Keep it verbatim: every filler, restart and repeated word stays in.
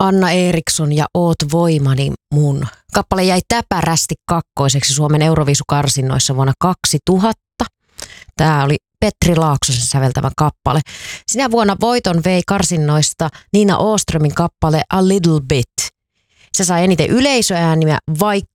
Anna Eriksson ja Oot voimani mun. Kappale jäi täpärästi kakkoiseksi Suomen Euroviisukarsinnoissa vuonna kaksituhatta. Tämä oli Petri Laaksosen säveltävä kappale. Sinä vuonna voiton vei karsinnoista Nina Åströmin kappale A Little Bit. Se sai eniten yleisöääniä, vaikka